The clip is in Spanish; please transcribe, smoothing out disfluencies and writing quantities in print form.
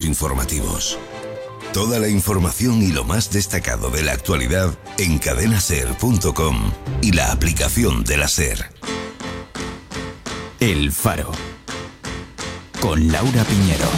informativos. Toda la información y lo más destacado de la actualidad en cadenaser.com y la aplicación de la SER. El Faro, con Laura Piñero.